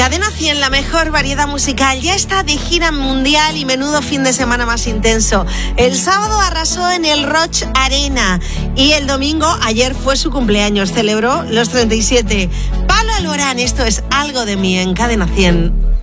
Cadena 100, la mejor variedad musical, ya está de gira mundial y menudo fin de semana más intenso. El sábado arrasó en el Roig Arena y el domingo, ayer fue su cumpleaños, celebró los 37. Pablo Alborán, esto es Algo de mí en Cadena 100.